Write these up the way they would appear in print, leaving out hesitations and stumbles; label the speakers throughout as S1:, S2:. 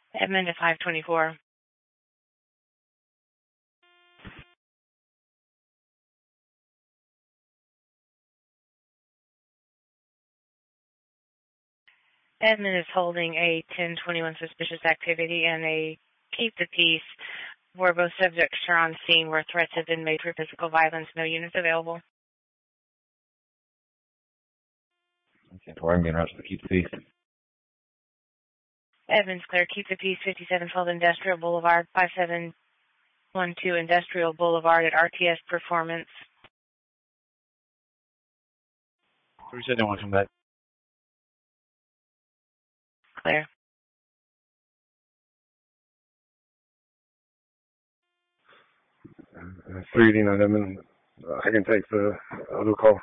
S1: Admin to 524. Admin is holding a 1021 suspicious activity and a keep the peace where both subjects are on scene where threats have been made for physical violence. No units available.
S2: Okay, I'm being rushed to keep the peace.
S1: Admin's clear. Keep the peace. 5712 Industrial Boulevard, 5712 Industrial Boulevard at RTS Performance.
S2: 371, come back.
S1: Clear.
S3: Uh, 389 Edmund. I can take the other call.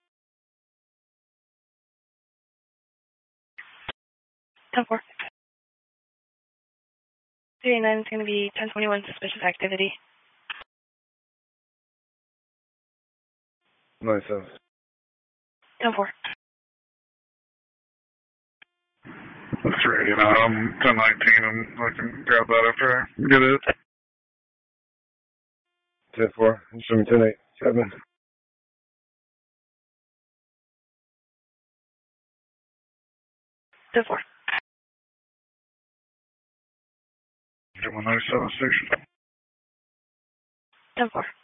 S1: Come forward. 389 is going to be 1021 suspicious activity.
S3: Nice.
S1: Come forward.
S4: That's right, 1019, I can grab that after I get it.
S3: 10-4, show me 10-8, Edmund.
S1: Come forward.
S4: 1976.
S1: Come forward.